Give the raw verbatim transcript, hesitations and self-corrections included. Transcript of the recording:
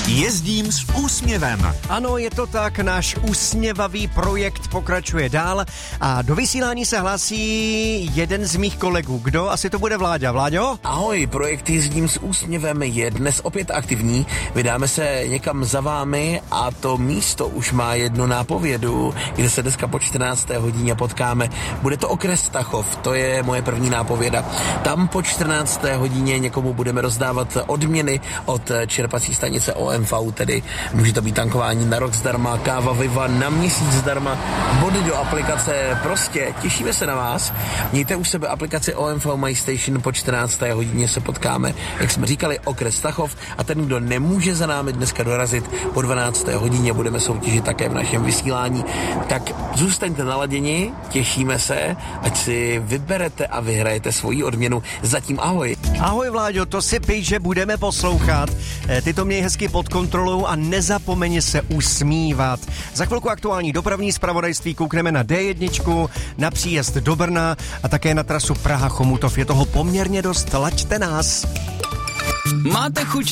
Jezdím s úsměvem. Ano, je to tak, náš úsměvavý projekt pokračuje dál a do vysílání se hlásí jeden z mých kolegů. Kdo? Asi to bude Vláďa. Vláďo? Ahoj, projekt Jezdím s úsměvem je dnes opět aktivní. Vydáme se někam za vámi a to místo už má jednu nápovědu, kde se dneska po čtrnácté hodině potkáme. Bude to okres Stachov, to je moje první nápověda. Tam po čtrnácté hodině někomu budeme rozdávat odměny od čerpací stanice O M V, tedy může to být tankování na rok zdarma, káva Viva na měsíc zdarma, body do aplikace, prostě těšíme se na vás. Mějte u sebe aplikaci O M V My Station, po čtrnácté hodině se potkáme, jak jsme říkali, okres Stachov, a ten, kdo nemůže za námi dneska dorazit, po dvanácté hodině budeme soutěžit také v našem vysílání. Tak zůstaňte naladěni, těšíme se, ať si vyberete a vyhrajete svoji odměnu. Zatím ahoj. Ahoj Vláďo, to si pij, že budeme poslouchat. Ty to měj hezky pod kontrolou a nezapomeň se usmívat. Za chvilku aktuální dopravní zpravodajství, koukneme na D jedna, na příjezd do Brna a také na trasu Praha Chomutov. Je toho poměrně dost, laďte nás. Máte chuť